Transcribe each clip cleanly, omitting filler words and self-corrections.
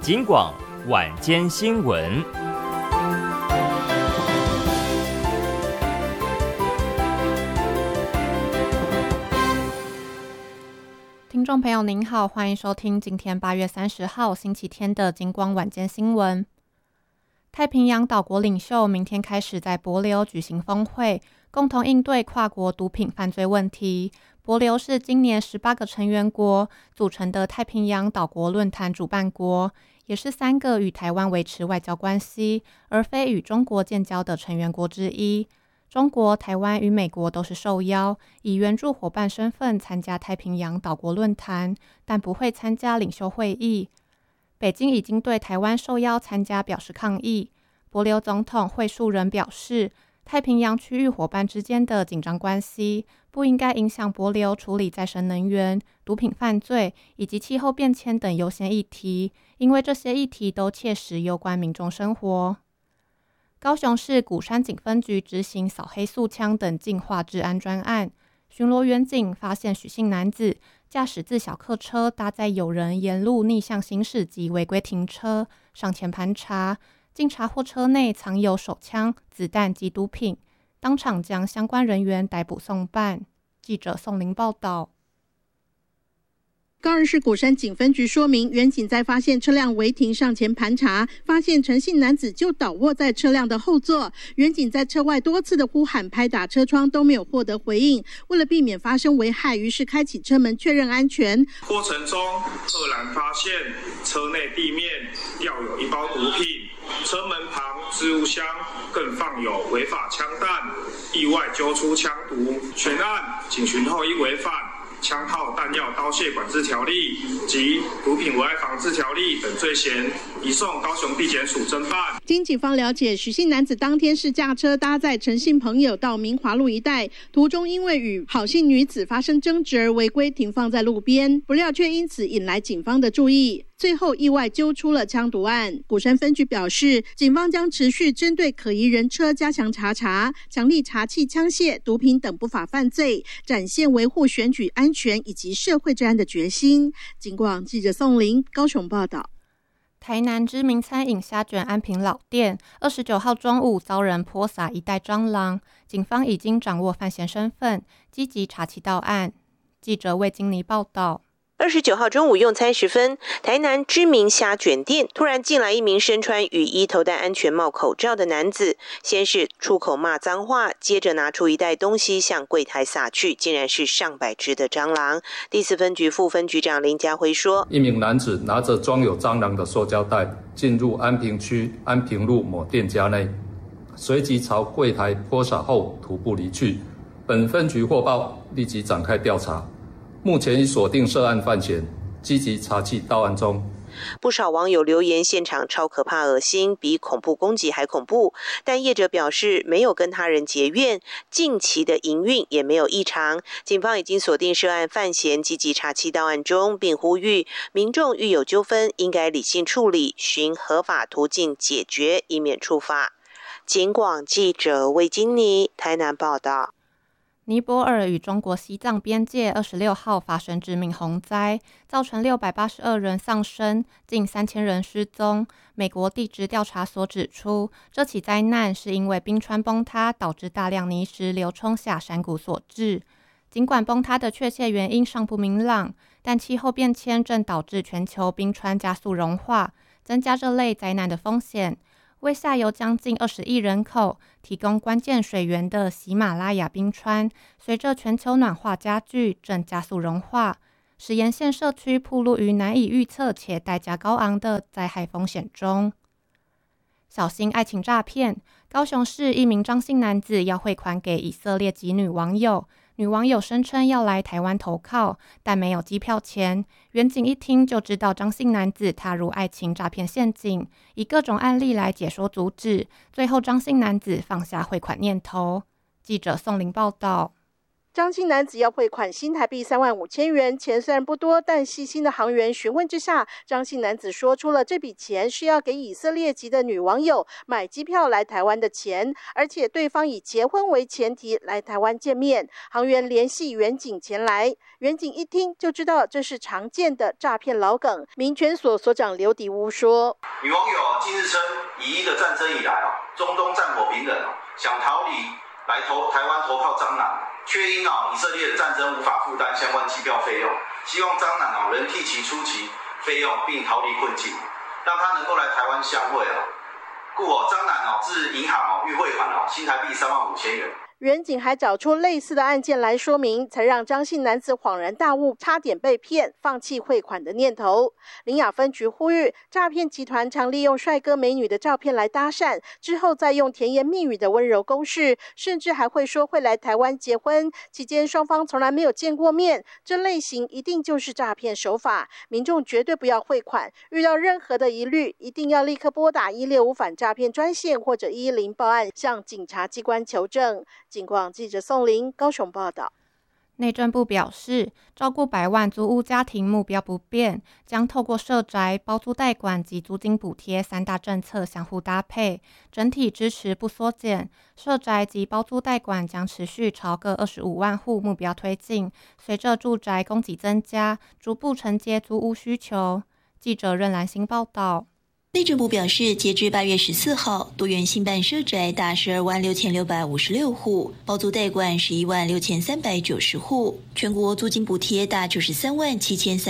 警广晚间新闻。 听众朋友您好，欢迎收听今天8月30号星期天的警广晚间新闻。太平洋岛国领袖明天开始在帛琉举行峰会，共同应对跨国毒品犯罪问题。帛琉是今年18个成员国组成的太平洋岛国论坛主办国，也是3个与台湾维持外交关系，而非与中国建交的成员国之一。中国、台湾与美国都是受邀以援助伙伴身份参加太平洋岛国论坛，但不会参加领袖会议。北京已经对台湾受邀参加表示抗议。帛琉总统惠恕仁表示，太平洋区域伙伴之间的紧张关系不应该影响帛琉处理再生能源、毒品犯罪以及气候变迁等优先议题，因为这些议题都切实攸关民众生活。高雄市鼓山警分局执行扫黑诉枪等净化治安专案，巡逻员警发现许姓男子驾驶自小客车搭载有人沿路逆向行驶及违规停车，上前盘查，经查获车内藏有手枪、子弹及毒品，当场将相关人员逮捕送办。记者宋玲报道。 高雄市鼓山警分局说明，员警在发现车辆违停上前盘查，发现陈姓男子就倒卧在车辆的后座，员警在车外多次的呼喊拍打车窗都没有获得回应，为了避免发生危害，于是开启车门确认安全。 过程中赫然发现车内地面吊有1包毒品，车门旁置物箱更放有违法枪弹，意外揪出枪毒。全案警询后依违反枪炮弹药刀械管制条例及毒品危害防治条例等罪嫌，移送高雄地检署侦办。 经警方了解，许姓男子当天是驾车搭载陈姓朋友到明华路一带，途中因为与好姓女子发生争执而违规停放在路边，不料却因此引来警方的注意，最后意外揪出了枪毒案。鼓山分局表示，警方将持续针对可疑人车加强查，强力查缉枪械、毒品等不法犯罪，展现维护选举安全以及社会治安的决心。警广记者宋玲高雄报道。 台南知名餐饮虾卷安平老店29号中午遭人泼洒一袋蟑螂，警方已经掌握犯嫌身份，积极查缉到案。记者魏金妮报道。 29号中午用餐时分，台南知名虾卷店突然进来一名身穿雨衣、头戴安全帽、口罩的男子，先是出口骂脏话，接着拿出一袋东西向柜台撒去，竟然是上百只的蟑螂。第4分局副分局长林家辉说， 一名男子拿着装有蟑螂的塑胶袋进入安平区安平路某店家内，随即朝柜台泼洒后徒步离去。本分局获报，立即展开调查，目前已锁定涉案犯嫌，积极查缉到案中。 不少网友留言，现场超可怕恶心，比恐怖攻击还恐怖。但业者表示没有跟他人结怨，近期的营运也没有异常。警方已经锁定涉案犯嫌，积极查缉到案中，并呼吁民众遇有纠纷应该理性处理，循合法途径解决，以免触法。警广记者魏金妮台南报道。 尼泊尔与中国西藏边界26号发生致命洪灾，造成682人丧生，近3000人失踪。美国地质调查所指出，这起灾难是因为冰川崩塌导致大量泥石流冲下山谷所致。尽管崩塌的确切原因尚不明朗，但气候变迁正导致全球冰川加速融化，增加这类灾难的风险。为下游将近20亿人口提供关键水源的喜马拉雅冰川，随着全球暖化加剧，正加速融化，使沿线社区暴露于难以预测且代价高昂的灾害风险中。小心爱情诈骗，高雄市一名张姓男子要汇款给以色列籍女网友，女网友声称要来台湾投靠，但没有机票钱。远景一听就知道张姓男子踏入爱情诈骗陷阱，以各种案例来解说阻止，最后张姓男子放下汇款念头。记者宋玲报道。 张姓男子要汇款新台币35000元，钱虽然不多，但细心的行员询问之下，张姓男子说出了这笔钱是要给以色列籍的女网友买机票来台湾的钱，而且对方以结婚为前提来台湾见面。行员联系远景前来，远景一听就知道这是常见的诈骗老梗。民权所所长刘迪乌说：“ 女网友近日称，以1的战争以来中东战火频冷想逃离来台湾投靠张男，却因以色列的战争无法负担相关机票费用，希望张男能替其出其费用并逃离困境，让他能够来台湾相会故张男至银行预汇款新台币35000元。” 远景还找出类似的案件来说明，才让张姓男子恍然大悟，差点被骗，放弃汇款的念头。苓雅分局呼吁，诈骗集团常利用帅哥美女的照片来搭讪，之后再用甜言蜜语的温柔攻势，甚至还会说会来台湾结婚，期间双方从来没有见过面，这类型一定就是诈骗手法。民众绝对不要汇款，遇到任何的疑虑，一定要立刻拨打165反诈骗专线或者110报案，向警察机关求证。警广记者宋玲高雄报道。 内政部表示，照顾100万租屋家庭目标不变，将透过社宅、包租代管及租金补贴3大政策相互搭配，整体支持不缩减。社宅及包租代管将持续朝各25万户目标推进，随着住宅供给增加，逐步承接租屋需求。记者任兰心报道。 内政部表示，截至8月14号，多元新办社宅达12万6656户，包租代管11万6390户，全国租金补贴达93万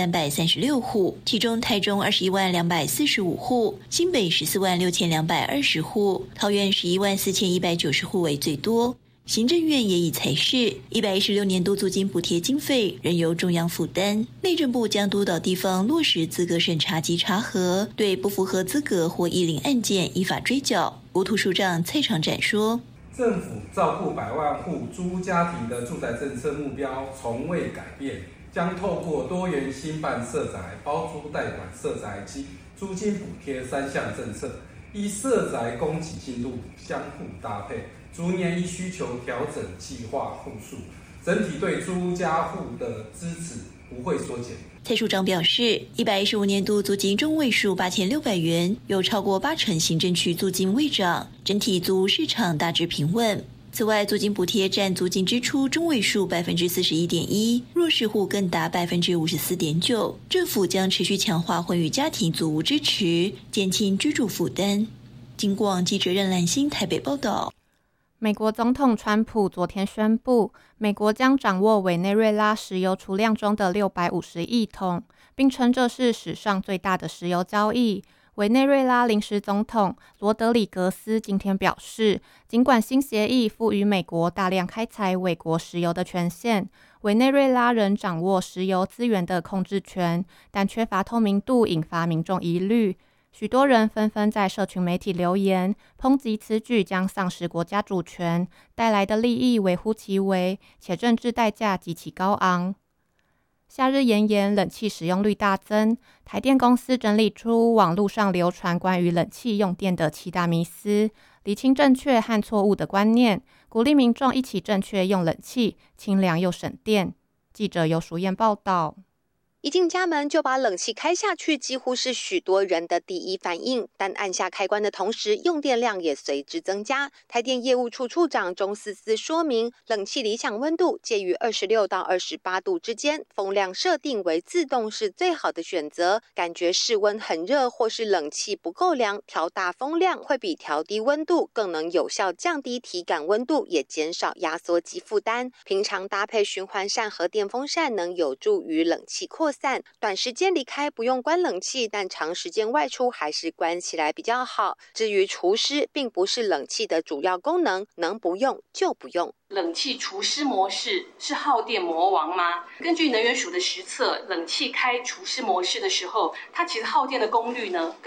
7336户，其中台中21万245户，新北14万6220户，桃园11万4190户为最多。行政院也已裁示，116年度租金补贴经费仍由中央负担。内政部将督导地方落实资格审查及查核，对不符合资格或依领案件依法追缴。国土署长蔡长展说：“ 政府照顾100万户租屋家庭的住宅政策目标从未改变，将透过多元新办社宅、包租代管社宅及租金补贴3项政策，依社宅供给进度相互搭配。”逐年依需求调整计划户数，整体对租屋家户的支持不会缩减。 蔡署长表示，115年度租金中位数8600元，有超过80%行政区租金未涨，整体租屋市场大致平稳。此外，租金补贴占租金支出中位数41.1%，弱势户更达54.9%。政府将持续强化婚育家庭租屋支持，减轻居住负担。警广记者任兰心台北报道。 美国总统川普昨天宣布，美国将掌握委内瑞拉石油储量中的650亿桶，并称这是史上最大的石油交易。委内瑞拉临时总统罗德里格斯今天表示，尽管新协议赋予美国大量开采委国石油的权限，委内瑞拉仍掌握石油资源的控制权，但缺乏透明度，引发民众疑虑。许多人纷纷在社群媒体留言，抨击此举将丧失国家主权，带来的利益微乎其微，且政治代价极其高昂。夏日炎炎，冷气使用率大增。台电公司整理出网络上流传关于冷气用电的7大迷思，厘清正确和错误的观念，鼓励民众一起正确用冷气，清凉又省电。记者游淑燕报道。 一进家门就把冷气开下去，几乎是许多人的第一反应。但按下开关的同时，用电量也随之增加。台电业务处处长钟思思说明，冷气理想温度介于26到28度之间，风量设定为自动是最好的选择。感觉室温很热或是冷气不够凉，调大风量会比调低温度更能有效降低体感温度，也减少压缩机负担。平常搭配循环扇和电风扇能有助于冷气扩散，短时间离开不用关冷气，但长时间外出还是关起来比较好。至于除湿，并不是冷气的主要功能，能不用就不用。 冷气除湿模式是耗电魔王吗？根据能源署的实测，冷气开除湿模式的时候，它其实耗电的功率呢，